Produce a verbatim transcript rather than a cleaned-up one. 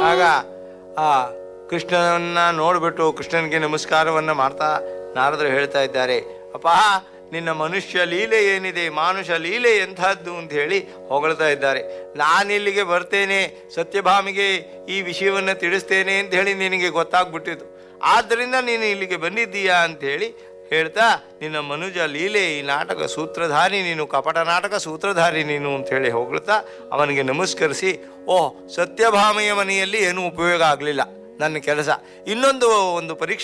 ಆಗ ಆ ಕೃಷ್ಣನನ್ನು ನೋಡಿಬಿಟ್ಟು ಕೃಷ್ಣನಿಗೆ ನಮಸ್ಕಾರವನ್ನು ಮಾಡ್ತಾ ನಾರದರು ಹೇಳ್ತಾ ಇದ್ದಾರೆ, ಅಪ್ಪ ನಿನ್ನ ಮನುಷ್ಯ ಲೀಲೆ ಏನಿದೆ, ಮಾನುಷ ಲೀಲೆ ಎಂಥದ್ದು ಅಂತ ಹೇಳಿ ಹೊಗಳ್ತಾ ಇದ್ದಾರೆ. ನಾನಿಲ್ಲಿಗೆ ಬರ್ತೇನೆ, ಸತ್ಯಭಾಮಿಗೆ ಈ ವಿಷಯವನ್ನು ತಿಳಿಸ್ತೇನೆ ಅಂತ ಹೇಳಿ ನಿನಗೆ ಗೊತ್ತಾಗ್ಬಿಟ್ಟಿದ್ದು, ಆದ್ದರಿಂದ ನೀನು ಇಲ್ಲಿಗೆ ಬಂದಿದ್ದೀಯಾ ಅಂಥೇಳಿ ಹೇಳ್ತಾ, ನಿನ್ನ ಮನುಜ ಲೀಲೆ, ಈ ನಾಟಕ ಸೂತ್ರಧಾರಿ ನೀನು, ಕಪಟ ನಾಟಕ ಸೂತ್ರಧಾರಿ ನೀನು ಅಂಥೇಳಿ ಹೊಗಳ್ತಾ ಅವನಿಗೆ ನಮಸ್ಕರಿಸಿ, ಓಹ್ ಸತ್ಯಭಾಮೆಯ ಮನೆಯಲ್ಲಿ ಏನೂ ಉಪಯೋಗ ಆಗಲಿಲ್ಲ ನನ್ನ ಕೆಲಸ, ಇನ್ನೊಂದು ಒಂದು ಪರೀಕ್ಷೆ